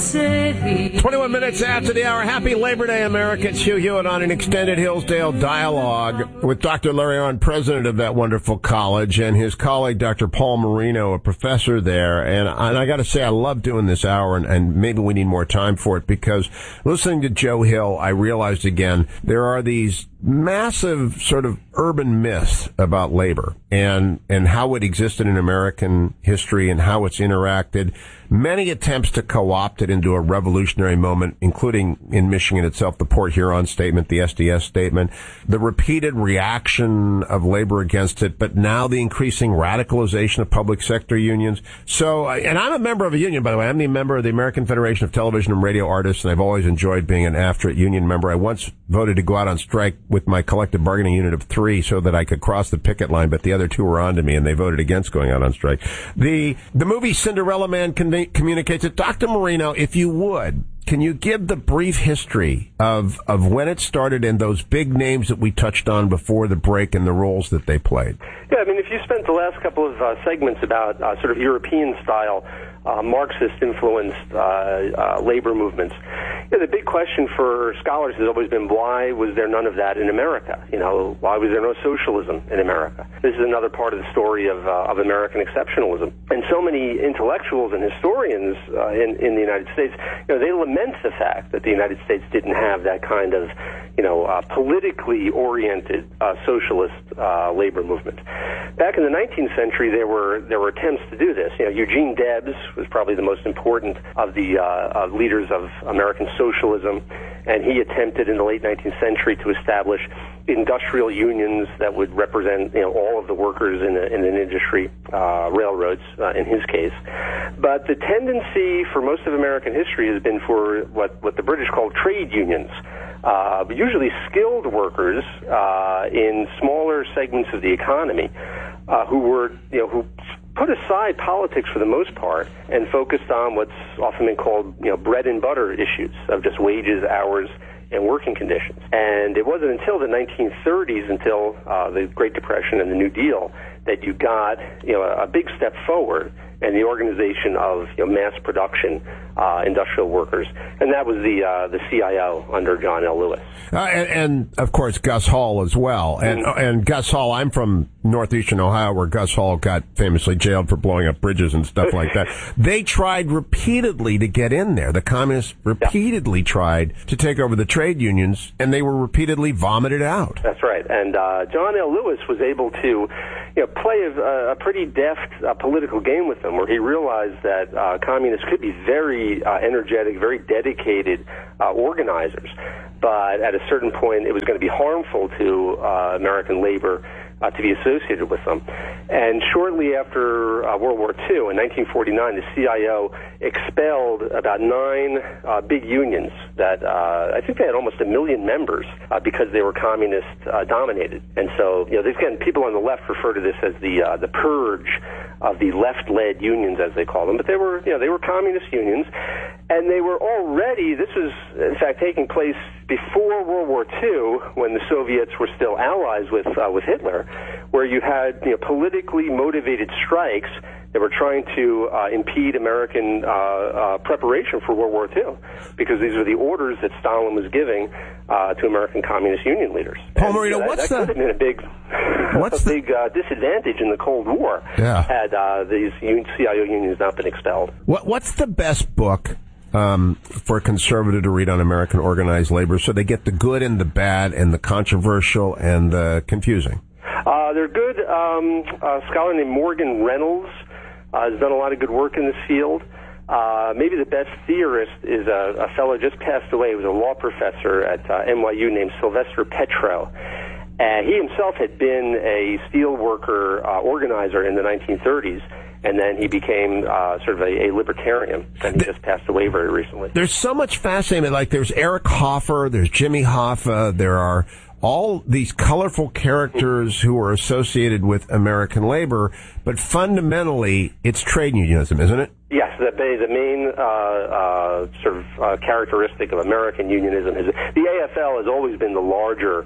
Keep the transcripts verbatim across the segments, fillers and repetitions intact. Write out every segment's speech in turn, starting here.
say. twenty-one minutes after the hour. Happy Labor Day, America. It's Hugh Hewitt on an extended Hillsdale dialogue with Doctor Larry Arnn, president of that wonderful college, and his colleague, Doctor Paul Marino, a professor there. And, and I got to say, I love doing this hour, and, and maybe we need more time for it, because listening to Joe Hill, I realized again, there are these massive sort of urban myths about labor and and how it existed in American history and how it's interacted. Many attempts to co-opt it into a revolutionary moment, including in Michigan itself, the Port Huron statement, the S D S statement, the repeated reaction of labor against it, but now the increasing radicalization of public sector unions. So, and I'm a member of a union, by the way. I'm the member of the American Federation of Television and Radio Artists, and I've always enjoyed being an AFTRA union member. I once voted to go out on strike with my collective bargaining unit of three so that I could cross the picket line, but the other two were on to me, and they voted against going out on strike. The the movie Cinderella Man con- communicates it. Doctor Marino, if you would, can you give the brief history of, of when it started and those big names that we touched on before the break and the roles that they played? Yeah, I mean, if you spent the last couple of uh, segments about uh, sort of European-style, uh, Marxist-influenced uh, uh, labor movements, yeah, the big question for scholars has always been, why was there none of that in America? You know, why was there no socialism in America? This is another part of the story of, uh, of American exceptionalism. And so many intellectuals and historians uh, in, in the United States, you know, they lament the fact that the United States didn't have that kind of, you know, uh, politically oriented uh, socialist uh, labor movement. Back in the nineteenth century, there were there were attempts to do this. You know, Eugene Debs was probably the most important of the uh, uh, leaders of American socialism, and he attempted in the late nineteenth century to establish industrial unions that would represent, you know, all of the workers in, a, in an industry, uh, railroads uh, in his case. But the tendency for most of American history has been for what, what the British called trade unions, uh, but usually skilled workers uh, in smaller segments of the economy uh, who were, you know, who put aside politics for the most part and focused on what's often been called, you know, bread and butter issues of just wages, hours, and working conditions. And it wasn't until the nineteen thirties, until uh, the Great Depression and the New Deal, that you got, you know, a, a big step forward in the organization of, you know, mass production uh, industrial workers, and that was the uh, the C I O under John L. Lewis, uh, and, and of course Gus Hall as well. And mm-hmm. and Gus Hall, I'm from northeastern Ohio, where Gus Hall got famously jailed for blowing up bridges and stuff like that. They tried repeatedly to get in there. The communists repeatedly yeah. tried to take over the trade unions, and they were repeatedly vomited out. That's right. And uh, John L. Lewis was able to, you know, play a, a pretty deft uh, political game with them, where he realized that uh, communists could be very uh, energetic, very dedicated uh, organizers, but at a certain point it was going to be harmful to uh, American labor Uh, to be associated with them. And shortly after uh, World War Two, in nineteen forty-nine, the C I O expelled about nine uh, big unions that uh, I think they had almost a million members uh, because they were communist uh, dominated. And so, you know, again, people on the left refer to this as the uh, the purge of the left-led unions, as they call them. But they were, you know, they were communist unions, and they were already. This was, in fact, taking place before World War Two, when the Soviets were still allies with uh, with Hitler, where you had, you know, politically motivated strikes that were trying to uh, impede American uh, uh, preparation for World War Two, because these were the orders that Stalin was giving uh, to American Communist Union leaders. Paul Marino, and, uh, what's that, that the... could have been a big, what's a the... big uh, disadvantage in the Cold War yeah. had uh, these C I O unions not been expelled. What, what's the best book Um, for a conservative to read on American organized labor, so they get the good and the bad and the controversial and the confusing? Uh, they're good. Um, a scholar named Morgan Reynolds uh, has done a lot of good work in this field. Uh, maybe the best theorist is a, a fellow just passed away. He was a law professor at uh, N Y U named Sylvester Petro. Uh, he himself had been a steel worker uh, organizer in the nineteen thirties. And then he became uh, sort of a, a libertarian, and he just passed away very recently. There's so much fascinating. Like, there's Eric Hoffer, there's Jimmy Hoffa, there are all these colorful characters who are associated with American labor, but fundamentally, it's trade unionism, isn't it? Yes, the, the main uh, uh, sort of uh, characteristic of American unionism is the A F L has always been the larger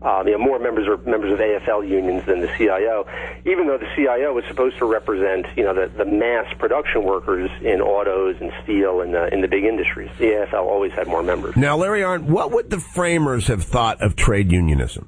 Um, you know, more members are members of A F L unions than the C I O, even though the C I O was supposed to represent, you know, the, the mass production workers in autos and steel and the, in the big industries. The A F L always had more members. Now, Larry Arnn, what would the framers have thought of trade unionism?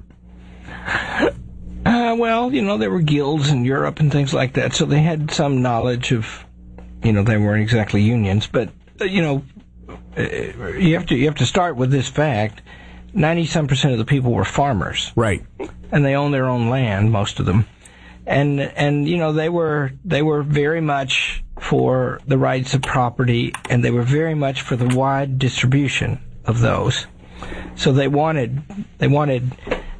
Uh, well, you know, there were guilds in Europe and things like that, so they had some knowledge of, you know, they weren't exactly unions, but, uh, you know, uh, you have to you have to start with this fact. ninety-some percent of the people were farmers. Right. And they owned their own land, most of them. And, and you know, they were they were very much for the rights of property, and they were very much for the wide distribution of those. So they wanted they wanted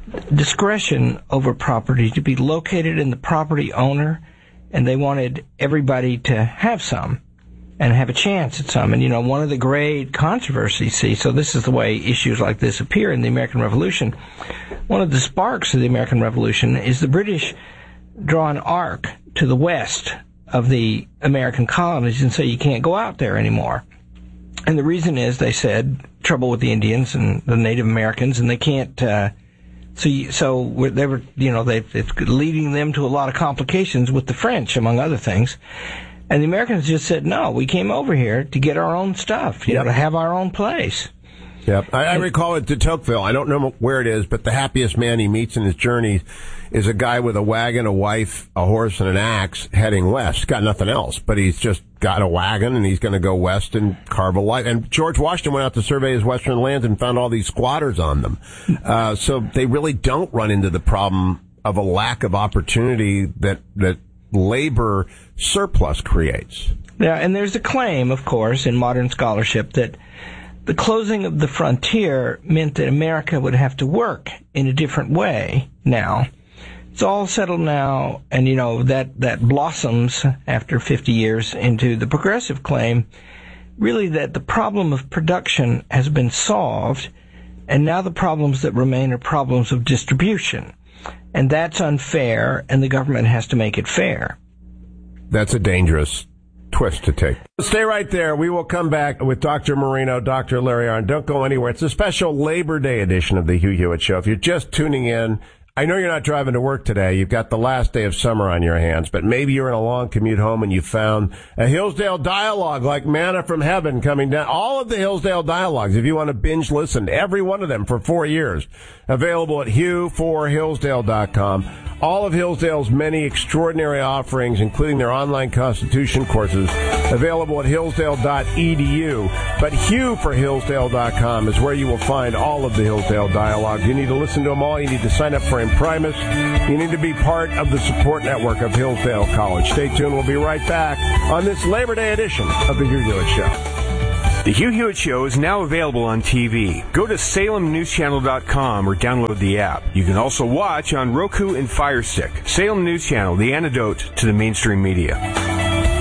discretion over property to be located in the property owner, and they wanted everybody to have some and have a chance at some. And, you know, one of the great controversies, see, so this is the way issues like this appear in the American Revolution. One of the sparks of the American Revolution is the British draw an arc to the west of the American colonies and say you can't go out there anymore. And the reason is, they said, trouble with the Indians and the Native Americans, and they can't, uh, so, you, so they were, you know, they, it's leading them to a lot of complications with the French, among other things. And the Americans just said, no, we came over here to get our own stuff, you yep. know, to have our own place. Yep. I, I recall it to Tocqueville. I don't know where it is, but the happiest man he meets in his journey is a guy with a wagon, a wife, a horse, and an axe heading west. Got nothing else, but he's just got a wagon, and he's going to go west and carve a life. And George Washington went out to survey his western lands and found all these squatters on them. Uh, so they really don't run into the problem of a lack of opportunity that, that labor surplus creates. Yeah, and there's a claim, of course, in modern scholarship that the closing of the frontier meant that America would have to work in a different way now. It's all settled now, and, you know, that, that blossoms after fifty years into the progressive claim, really, that the problem of production has been solved, and now the problems that remain are problems of distribution. And that's unfair, and the government has to make it fair. That's a dangerous twist to take. Stay right there. We will come back with Doctor Marino, Doctor Larry Arnn. Don't go anywhere. It's a special Labor Day edition of the Hugh Hewitt Show. If you're just tuning in, I know you're not driving to work today. You've got the last day of summer on your hands, but maybe you're in a long commute home and you found a Hillsdale dialogue like manna from heaven coming down. All of the Hillsdale dialogues, if you want to binge listen, every one of them for four years, available at hugh for hillsdale dot com. All of Hillsdale's many extraordinary offerings, including their online Constitution courses, available at hillsdale dot e d u. But hugh for hillsdale dot com is where you will find all of the Hillsdale dialogues. You need to listen to them all. You need to sign up for Imprimis. You need to be part of the support network of Hillsdale College. Stay tuned. We'll be right back on this Labor Day edition of the Hugh Hewitt Show. The Hugh Hewitt Show is now available on T V. Go to salem news channel dot com or download the app. You can also watch on Roku and Fire Stick. Salem News Channel, the antidote to the mainstream media.